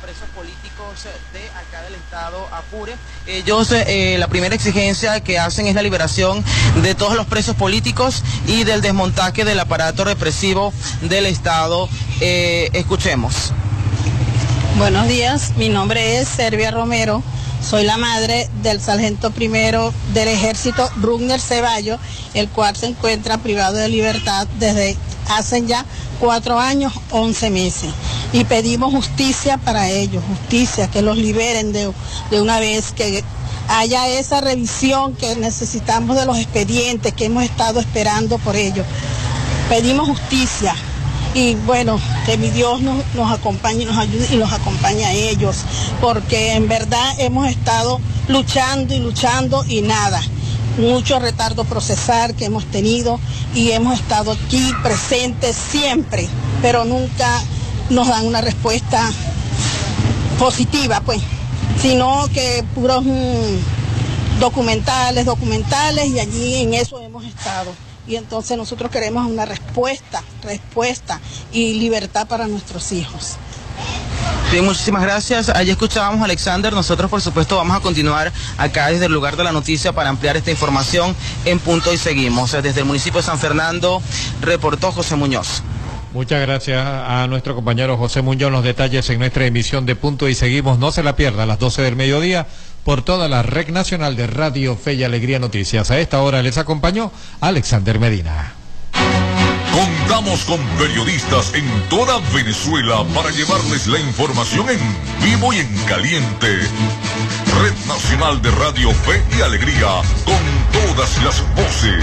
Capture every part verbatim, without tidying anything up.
presos políticos de acá del estado Apure. Ellos, eh, la primera exigencia que hacen es la liberación de todos los presos políticos y del desmontaje del aparato represivo del estado. Eh, escuchemos. Buenos días, mi nombre es Servia Romero, soy la madre del sargento primero del ejército Rugner Ceballos, el cual se encuentra privado de libertad desde hace ya cuatro años, once meses. Y pedimos justicia para ellos, justicia, que los liberen de, de una vez, que haya esa revisión que necesitamos de los expedientes que hemos estado esperando por ellos. Pedimos justicia. Y bueno, que mi Dios nos, nos acompañe, nos ayude y nos acompañe a ellos, porque en verdad hemos estado luchando y luchando y nada. Mucho retardo procesal que hemos tenido y hemos estado aquí presentes siempre, pero nunca nos dan una respuesta positiva, pues, sino que puros mmm, documentales, documentales y allí en eso hemos estado. Y entonces nosotros queremos una respuesta, respuesta y libertad para nuestros hijos. Bien, muchísimas gracias. Allí escuchábamos a Alexander. Nosotros, por supuesto, vamos a continuar acá desde el lugar de la noticia para ampliar esta información en Punto y Seguimos. Desde el municipio de San Fernando, reportó José Muñoz. Muchas gracias a nuestro compañero José Muñoz. Los detalles en nuestra emisión de Punto y Seguimos. No se la pierda a las doce del mediodía por toda la red nacional de Radio Fe y Alegría Noticias. A esta hora les acompañó Alexander Medina. Contamos con periodistas en toda Venezuela para llevarles la información en vivo y en caliente. Red Nacional de Radio Fe y Alegría, con todas las voces.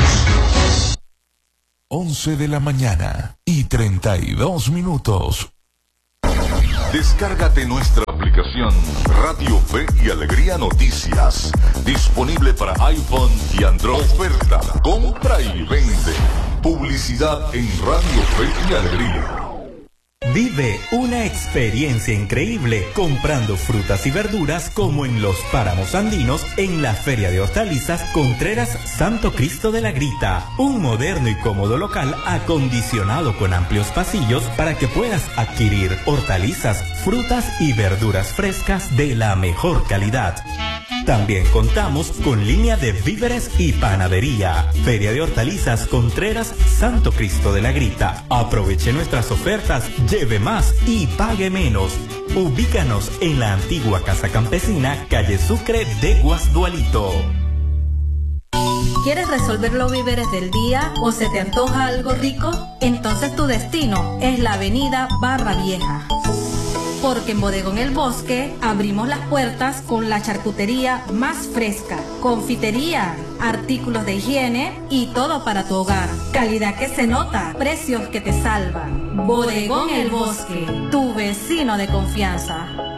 once de la mañana y treinta y dos minutos. Descárgate nuestra aplicación Radio Fe y Alegría Noticias, disponible para iPhone y Android. Oferta, compra y vende. Publicidad en Radio Fe y Alegría. Vive una experiencia increíble comprando frutas y verduras como en los páramos andinos en la Feria de Hortalizas Contreras Santo Cristo de la Grita. Un moderno y cómodo local acondicionado con amplios pasillos para que puedas adquirir hortalizas, frutas y verduras frescas de la mejor calidad. También contamos con línea de víveres y panadería. Feria de Hortalizas Contreras Santo Cristo de la Grita. Aproveche nuestras ofertas, lleve más y pague menos. Ubícanos en la antigua Casa Campesina, calle Sucre de Guasdualito. ¿Quieres resolver los víveres del día o se te antoja algo rico? Entonces tu destino es la avenida Barra Vieja. Porque en Bodegón El Bosque abrimos las puertas con la charcutería más fresca, confitería, artículos de higiene y todo para tu hogar. Calidad que se nota, precios que te salvan. Bodegón El Bosque, tu vecino de confianza.